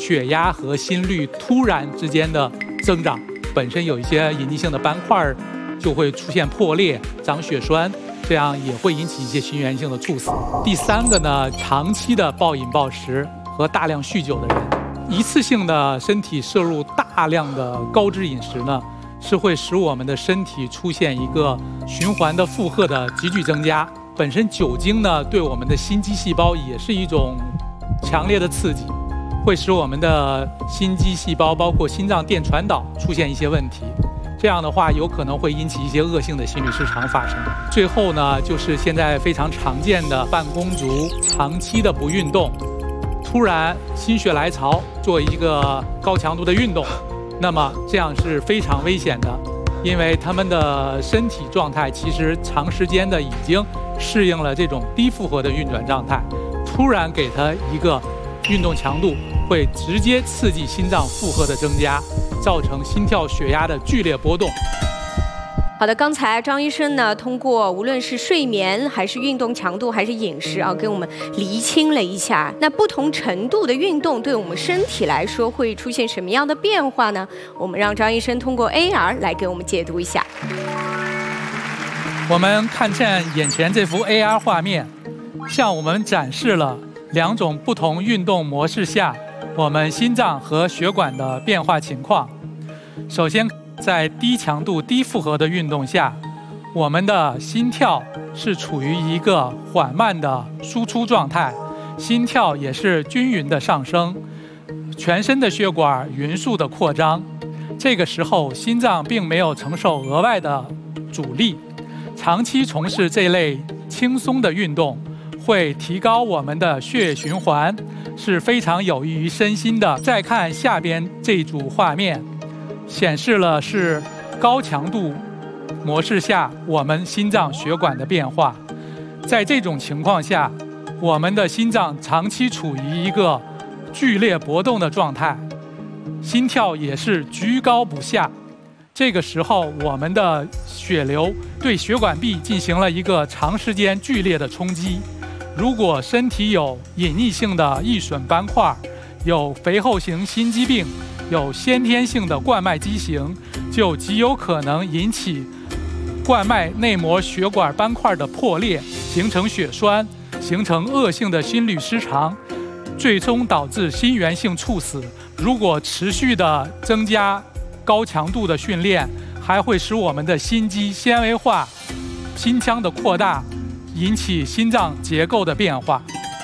血压和心率突然之间的增长，本身有一些隐匿性的斑块就会出现破裂、长血栓，这样也会引起一些心源性的猝死。第三个呢，长期的暴饮暴食和大量酗酒的人，一次性的身体摄入大量的高脂饮食呢，是会使我们的身体出现一个循环的负荷的急剧增加。本身酒精呢，对我们的心肌细胞也是一种强烈的刺激，会使我们的心肌细胞包括心脏电传导出现一些问题。这样的话，有可能会引起一些恶性的心律失常发生。最后呢，就是现在非常常见的办公族长期的不运动，突然心血来潮做一个高强度的运动，那么这样是非常危险的，因为他们的身体状态其实长时间的已经适应了这种低负荷的运转状态，突然给他一个运动强度，会直接刺激心脏负荷的增加，造成心跳血压的剧烈波动。 好的，刚才张医生呢，通过无论是睡眠还是运动强度还是饮食啊，给我们厘清了一下，那不同程度的运动对我们身体来说会出现什么样的变化呢？我们让张医生通过 AR 来给我们解读一下。 我们看见眼前这幅 AR 画面，向我们展示了2种不同运动模式下我们心脏和血管的变化情况。首先，在低强度、低负荷的运动下，我们的心跳是处于一个缓慢的输出状态，心跳也是均匀的上升，全身的血管匀速的扩张。这个时候，心脏并没有承受额外的阻力。长期从事这类轻松的运动，会提高我们的血液循环，是非常有益于身心的。再看下边这组画面，显示了是高强度模式下我们心脏血管的变化。在这种情况下，我们的心脏长期处于一个剧烈搏动的状态，心跳也是居高不下。这个时候，我们的血流对血管壁进行了一个长时间剧烈的冲击。如果身体有隐匿性的易损斑块，有肥厚型心肌病，有先天性的冠脉畸形，就极有可能引起冠脉内膜血管斑块的破裂，形成血栓，形成恶性的心律失常，最终导致心源性猝死。如果持续的增加高强度的训练，还会使我们的心肌纤维化、心腔的扩大，引起心脏结构的变化。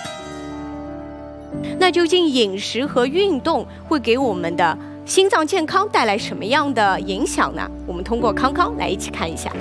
那究竟饮食和运动会给我们的心脏健康带来什么样的影响呢？我们通过康康来一起看一下。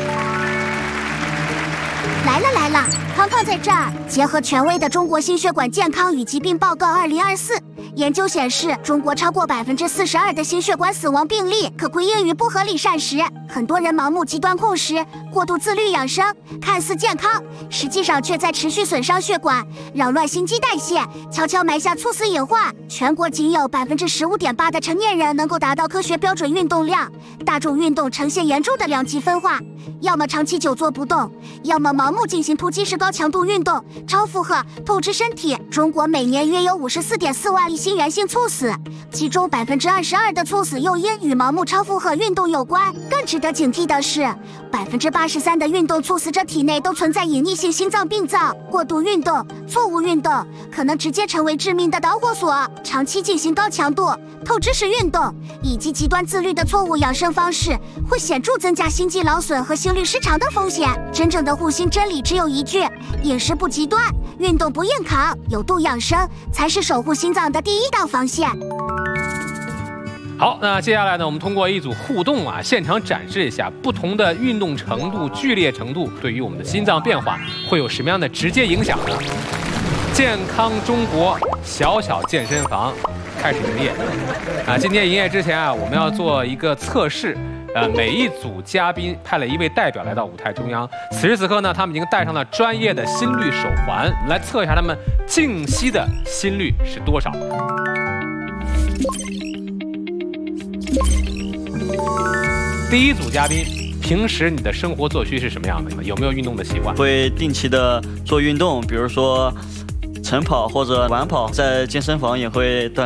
来了，康康在这儿。结合权威的《中国心血管健康与疾病报告2024》，研究显示，中国超过42%的心血管死亡病例可归因于不合理膳食。很多人盲目极端控食、过度自律养生，看似健康，实际上却在持续损伤血管，扰乱心肌代谢，悄悄埋下猝死隐患。全国仅有15.8%的成年人能够达到科学标准运动量，大众运动呈现严重的两极分化，要么长期久坐不动，要么盲目进行突击式高强度运动，超负荷透支身体。中国每年约有54.4万例心源性猝死，其中22%的猝死诱因与盲目超负荷运动有关。更值得警惕的是，83%的运动猝死者体内都存在隐匿性心脏病灶。过度运动、错误运动可能直接成为致命的导火索。长期进行高强度、透支式运动以及极端自律的错误养生方式，会显著增加心肌劳损和心律失常的风险。真正的护心真理只有一句：饮食不极端，运动不硬扛，有度养生才是守护心脏的第一道防线。 好，那接下来呢，我们通过一组互动啊，现场展示一下不同的运动程度、剧烈程度对于我们的心脏变化会有什么样的直接影响呢？健康中国小健身房开始营业啊！今天营业之前啊，我们要做一个测试。每一组嘉宾派了一位代表来到舞台中央。此时此刻呢，他们已经戴上了专业的心率手环，我们来测一下他们静息的心率是多少。第一组嘉宾，平时你的生活作息是什么样的？有没有运动的习惯？ 会定期的做运动，比如说晨跑或者晚跑，在健身房也会锻